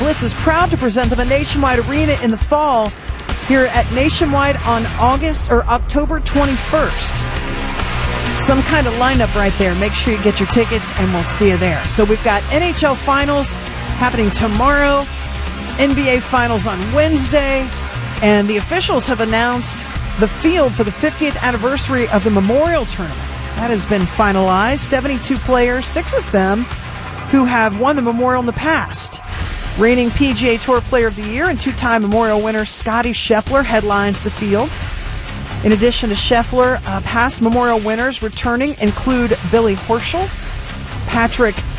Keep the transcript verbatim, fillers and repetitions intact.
Blitz is proud to present them at Nationwide Arena in the fall here at Nationwide on August or October twenty-first. Some kind of lineup right there. Make sure you get your tickets, and we'll see you there. So we've got N H L Finals happening tomorrow, N B A Finals on Wednesday, and the officials have announced the field for the fiftieth anniversary of the Memorial Tournament. That has been finalized. seventy-two players, six of them who have won the Memorial in the past. Reigning P G A Tour Player of the Year and two-time Memorial winner Scottie Scheffler headlines the field. In addition to Scheffler, uh, past Memorial winners returning include Billy Horschel, Patrick